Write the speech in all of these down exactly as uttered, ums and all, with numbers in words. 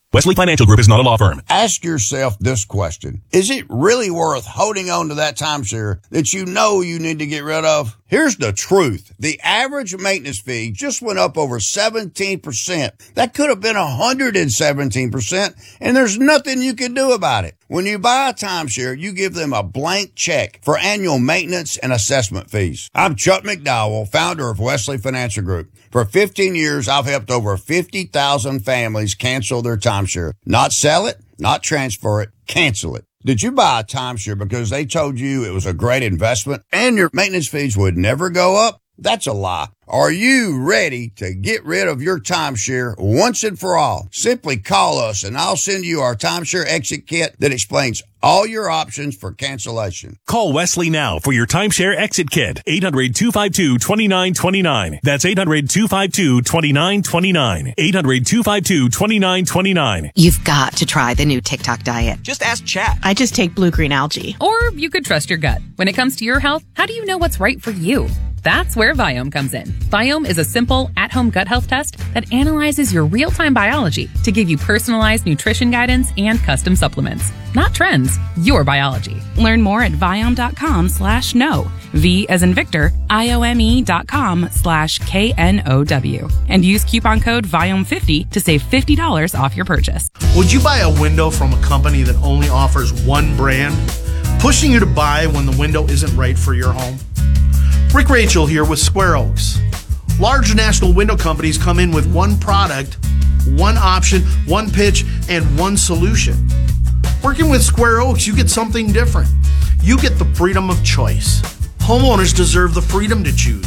Wesley Financial Group is not a law firm. Ask yourself this question. Is it really worth holding on to that timeshare that you know you need to get rid of? Here's the truth. The average maintenance fee just went up over seventeen percent. That could have been one hundred seventeen percent, and there's nothing you can do about it. When you buy a timeshare, you give them a blank check for annual maintenance and assessment fees. I'm Chuck McDowell, founder of Wesley Financial Group. For fifteen years, I've helped over fifty thousand families cancel their timeshare. Not sell it, not transfer it, cancel it. Did you buy a timeshare because they told you it was a great investment and your maintenance fees would never go up? That's a lie. Are you ready to get rid of your timeshare once and for all? Simply call us and I'll send you our timeshare exit kit that explains all your options for cancellation. Call Wesley now for your timeshare exit kit. eight hundred, two five two, two nine two nine. That's eight hundred, two five two, two nine two nine. eight hundred, two five two, two nine two nine. You've got to try the new TikTok diet. Just ask Chat. I just take blue-green algae. Or you could trust your gut. When it comes to your health, how do you know what's right for you? That's where Viome comes in. Viome is a simple, at-home gut health test that analyzes your real-time biology to give you personalized nutrition guidance and custom supplements. Not trends, your biology. Learn more at Viome.com slash no. V as in Victor, I-O-M-E dot com slash K N O W. And use coupon code Viome fifty to save fifty dollars off your purchase. Would you buy a window from a company that only offers one brand, pushing you to buy when the window isn't right for your home? Rick Rachel here with Square Oaks. Large national window companies come in with one product, one option, one pitch, and one solution. Working with Square Oaks, you get something different. You get the freedom of choice. Homeowners deserve the freedom to choose.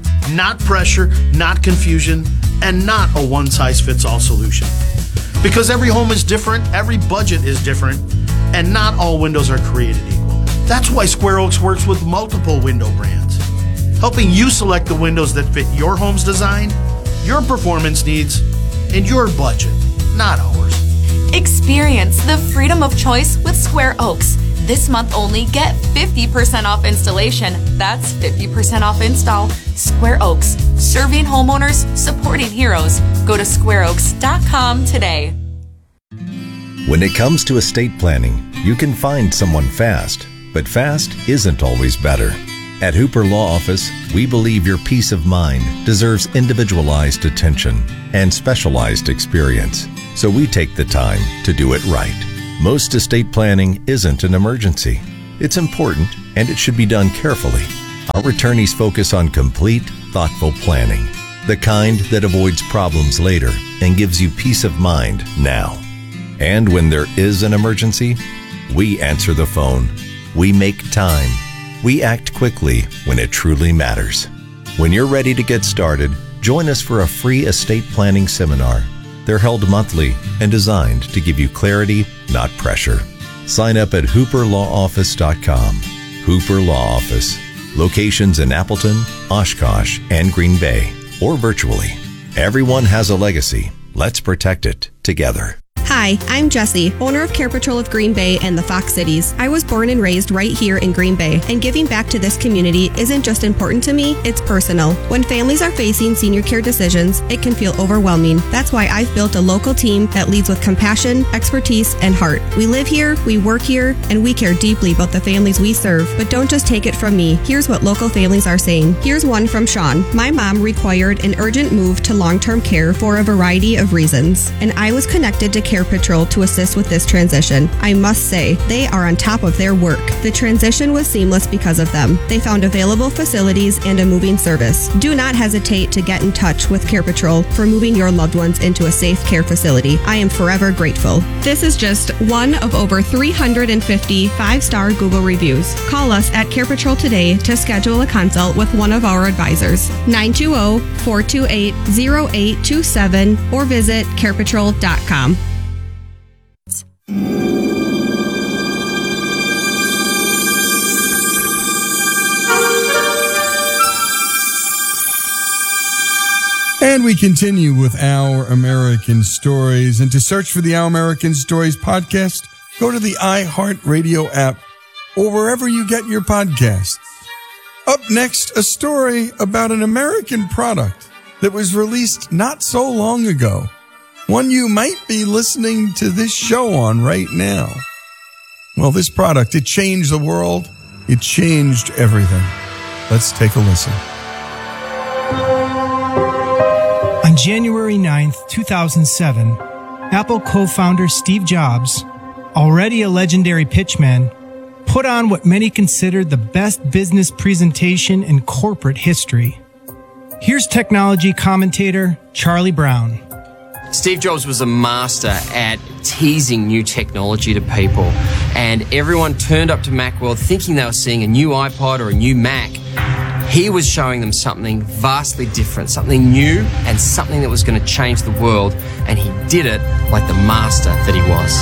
Not pressure, not confusion, and not a one-size-fits-all solution. Because every home is different, every budget is different, and not all windows are created equal. That's why Square Oaks works with multiple window brands, helping you select the windows that fit your home's design, your performance needs, and your budget, not ours. Experience the freedom of choice with Square Oaks. This month only, get fifty percent off installation. That's fifty percent off install. Square Oaks, serving homeowners, supporting heroes. Go to square oaks dot com today. When it comes to estate planning, you can find someone fast, but fast isn't always better. At Hooper Law Office, we believe your peace of mind deserves individualized attention and specialized experience, so we take the time to do it right. Most estate planning isn't an emergency. It's important, and it should be done carefully. Our attorneys focus on complete, thoughtful planning, the kind that avoids problems later and gives you peace of mind now. And when there is an emergency, we answer the phone. We make time. We act quickly when it truly matters. When you're ready to get started, join us for a free estate planning seminar. They're held monthly and designed to give you clarity, not pressure. Sign up at hooper law office dot com. Hooper Law Office. Locations in Appleton, Oshkosh, and Green Bay, or virtually. Everyone has a legacy. Let's protect it together. Hi, I'm Jessie, owner of Care Patrol of Green Bay and the Fox Cities. I was born and raised right here in Green Bay, and giving back to this community isn't just important to me, it's personal. When families are facing senior care decisions, it can feel overwhelming. That's why I've built a local team that leads with compassion, expertise, and heart. We live here, we work here, and we care deeply about the families we serve. But don't just take it from me. Here's what local families are saying. Here's one from Sean. My mom required an urgent move to long-term care for a variety of reasons, and I was connected to Care Patrol to assist with this transition. I must say, they are on top of their work. The transition was seamless because of them. They found available facilities and a moving service. Do not hesitate to get in touch with Care Patrol for moving your loved ones into a safe care facility. I am forever grateful. This is just one of over three hundred fifty five-star Google reviews. Call us at Care Patrol today to schedule a consult with one of our advisors. nine two zero, four two eight, zero eight two seven or visit care patrol dot com. And we continue with Our American Stories. And to search for the Our American Stories podcast, go to the iHeartRadio app or wherever you get your podcasts. Up next, a story about an American product that was released not so long ago. one you might be listening to this show on right now. Well, this product, it changed the world. It changed everything. Let's take a listen. On January ninth, two thousand seven, Apple co-founder Steve Jobs, already a legendary pitchman, put on what many considered the best business presentation in corporate history. Here's technology commentator Charlie Brown. Steve Jobs was a master at teasing new technology to people, and everyone turned up to Macworld thinking they were seeing a new iPod or a new Mac. He was showing them something vastly different, something new, and something that was going to change the world, and he did it like the master that he was.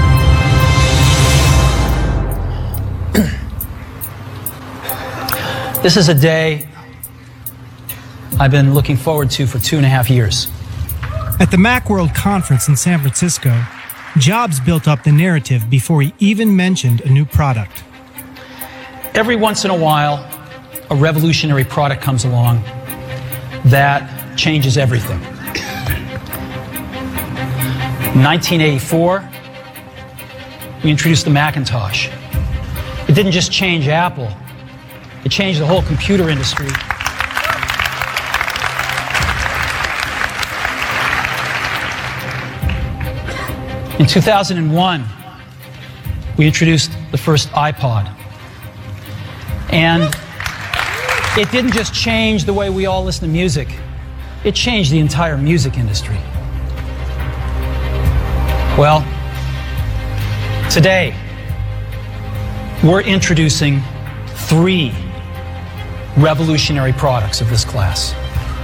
This is a day I've been looking forward to for two and a half years. At the Macworld conference in San Francisco, Jobs built up the narrative before he even mentioned a new product. Every once in a while, a revolutionary product comes along that changes everything. In nineteen eighty-four, we introduced the Macintosh. It didn't just change Apple, it changed the whole computer industry. In two thousand one, we introduced the first iPod. And it didn't just change the way we all listen to music, it changed the entire music industry. Well, today, we're introducing three revolutionary products of this class.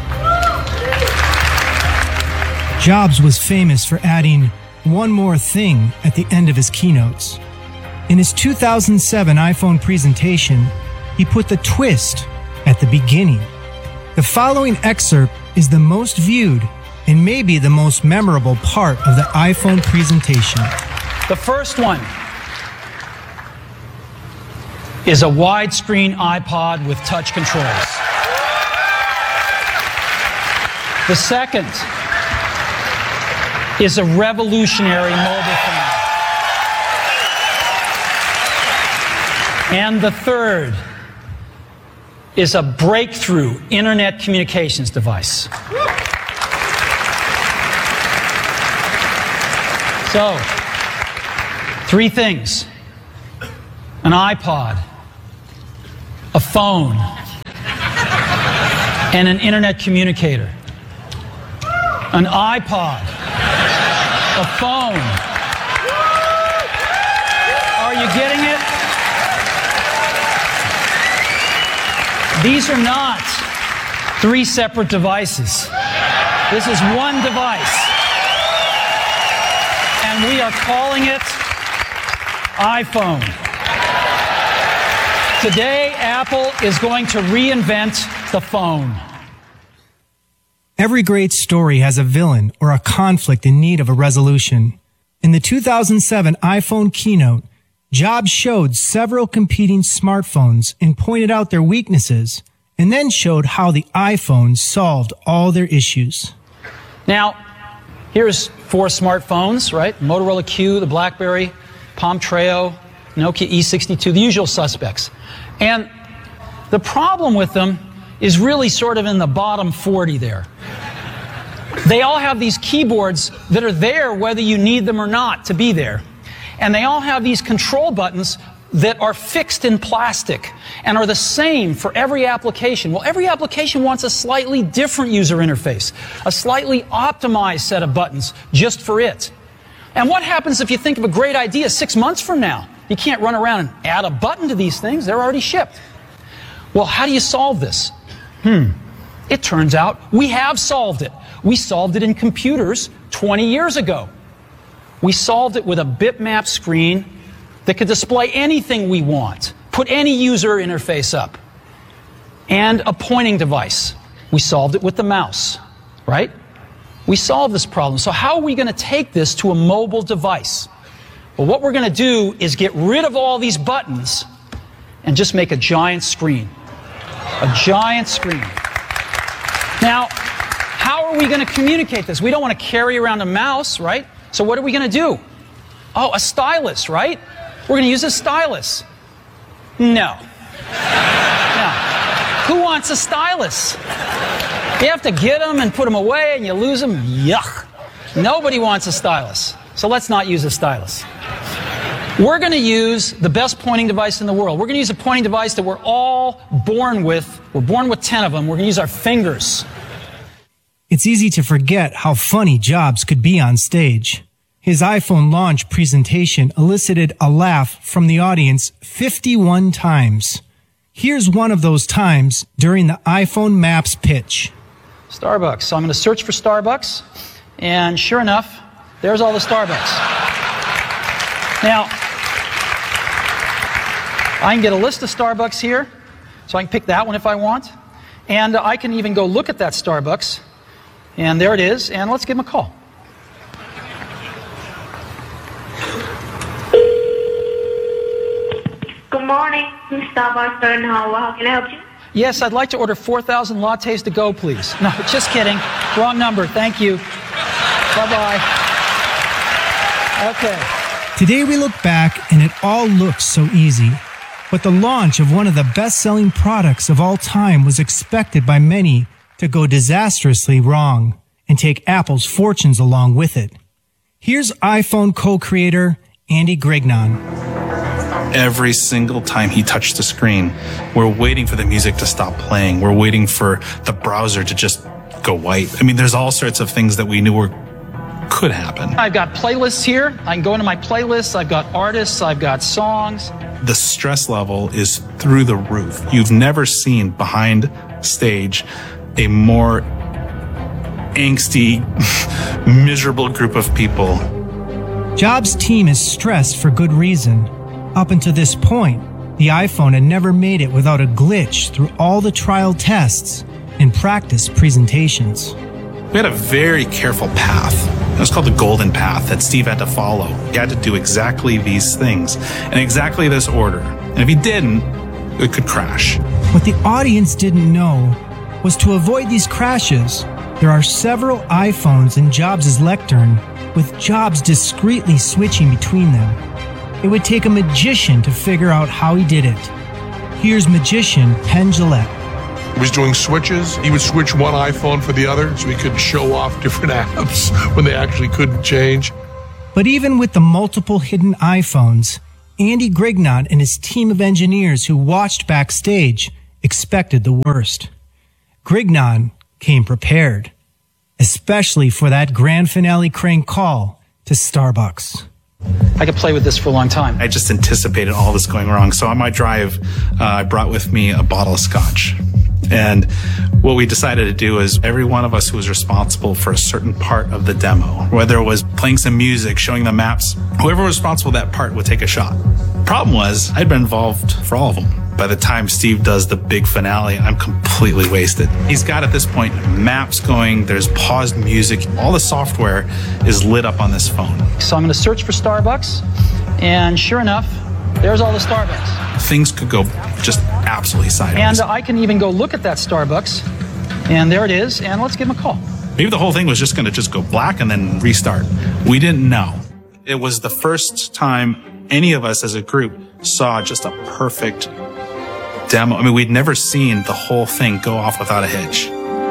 Jobs was famous for adding one more thing at the end of his keynotes. In his two thousand seven iPhone presentation, he put the twist at the beginning. The following excerpt is the most viewed and maybe the most memorable part of the iPhone presentation. The first one is a widescreen iPod with touch controls. The second is a revolutionary mobile phone. And the third is a breakthrough internet communications device. So, three things: an iPod, a phone, and an internet communicator. An iPod, a phone. Are you getting it? These are not three separate devices. This is one device. And we are calling it iPhone. Today, Apple is going to reinvent the phone. Every great story has a villain or a conflict in need of a resolution. In the two thousand seven iPhone keynote, Jobs showed several competing smartphones and pointed out their weaknesses, and then showed how the iPhone solved all their issues. Now, here's four smartphones, right? Motorola Q, the BlackBerry, Palm Treo, Nokia E sixty-two, the usual suspects. And the problem with them is really sort of in the bottom forty there. They all have these keyboards that are there whether you need them or not to be there. And they all have these control buttons that are fixed in plastic and are the same for every application. Well, every application wants a slightly different user interface, a slightly optimized set of buttons just for it. And what happens if you think of a great idea six months from now? You can't run around and add a button to these things. They're already shipped. Well, how do you solve this? Hmm. It turns out we have solved it. We solved it in computers twenty years ago. We solved it with a bitmap screen that could display anything we want, put any user interface up, and a pointing device. We solved it with the mouse, right? We solved this problem. So how are we going to take this to a mobile device? Well, what we're going to do is get rid of all these buttons and just make a giant screen. A giant screen. Now, how how are we going to communicate this? We don't want to carry around a mouse, right? So what are we going to do? Oh, a stylus, right? We're going to use a stylus. No. No. Who wants a stylus? You have to get them and put them away and you lose them. Yuck. Nobody wants a stylus. So let's not use a stylus. We're going to use the best pointing device in the world. We're going to use a pointing device that we're all born with. We're born with ten of them. We're going to use our fingers. It's easy to forget how funny Jobs could be on stage. His iPhone launch presentation elicited a laugh from the audience fifty-one times. Here's one of those times during the iPhone Maps pitch. Starbucks. So I'm going to search for Starbucks, and sure enough, there's all the Starbucks. Now, I can get a list of Starbucks here, so I can pick that one if I want. And uh, I can even go look at that Starbucks. And there it is, and let's give them a call. Good morning, Starbucks in Howard. How can I help you? Yes, I'd like to order four thousand lattes to go, please. No, just kidding. Wrong number. Thank you. Bye-bye. Okay. Today we look back and it all looks so easy. But the launch of one of the best-selling products of all time was expected by many to go disastrously wrong and take Apple's fortunes along with it. Here's iPhone co-creator Andy Grignon. Every single time he touched the screen, we're waiting for the music to stop playing. We're waiting for the browser to just go white. I mean, there's all sorts of things that we knew were could happen. I've got playlists here. I can go into my playlists. I've got artists. I've got songs. The stress level is through the roof. You've never seen behind stage a more angsty, miserable group of people. Jobs' team is stressed for good reason. Up until this point, the iPhone had never made it without a glitch through all the trial tests and practice presentations. We had a very careful path. It was called the golden path that Steve had to follow. He had to do exactly these things in exactly this order. And if he didn't, it could crash. What the audience didn't know was to avoid these crashes, there are several iPhones in Jobs' lectern with Jobs discreetly switching between them. It would take a magician to figure out how he did it. Here's magician Penn Jillette. He was doing switches. He would switch one iPhone for the other so he could show off different apps when they actually couldn't change. But even with the multiple hidden iPhones, Andy Grignon and his team of engineers who watched backstage expected the worst. Grignon came prepared, especially for that grand finale crank call to Starbucks. I could play with this for a long time. I just anticipated all this going wrong. So on my drive, uh, I brought with me a bottle of scotch. And what we decided to do is every one of us who was responsible for a certain part of the demo, whether it was playing some music, showing the maps, whoever was responsible for that part would take a shot. Problem was, I'd been involved for all of them. By the time Steve does the big finale, I'm completely wasted. He's got at this point maps going, there's paused music, all the software is lit up on this phone. So I'm going to search for Starbucks, and sure enough, there's all the Starbucks. Things could go just absolutely sideways. And I can even go look at that Starbucks, and there it is, and let's give him a call. Maybe the whole thing was just going to just go black and then restart. We didn't know. It was the first time any of us as a group saw just a perfect demo. I mean, we'd never seen the whole thing go off without a hitch.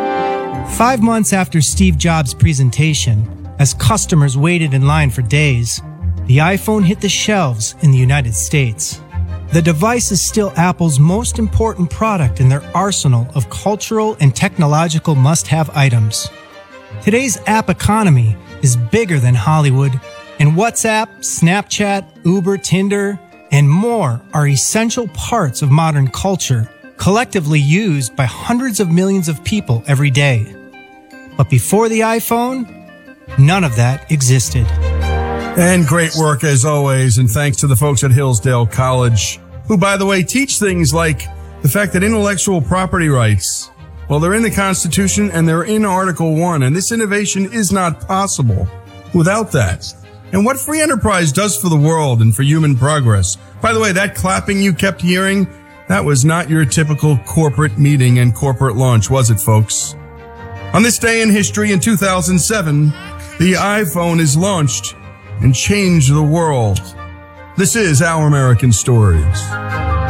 Five months after Steve Jobs' presentation, as customers waited in line for days, the iPhone hit the shelves in the United States. The device is still Apple's most important product in their arsenal of cultural and technological must-have items. Today's app economy is bigger than Hollywood, and WhatsApp, Snapchat, Uber, Tinder, and more are essential parts of modern culture, collectively used by hundreds of millions of people every day. But before the iPhone, none of that existed. And great work as always, and thanks to the folks at Hillsdale College, who, by the way, teach things like the fact that intellectual property rights, well, they're in the Constitution and they're in Article one, and this innovation is not possible without that. And what free enterprise does for the world and for human progress. By the way, that clapping you kept hearing, that was not your typical corporate meeting and corporate launch, was it, folks? On this day in history in two thousand seven, the iPhone is launched and changed the world. This is Our American Stories.